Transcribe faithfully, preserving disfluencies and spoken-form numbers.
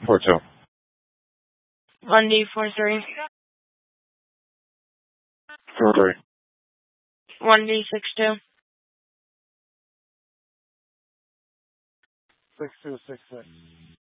four two. one D four three. Four three. one D six two. Six two six six.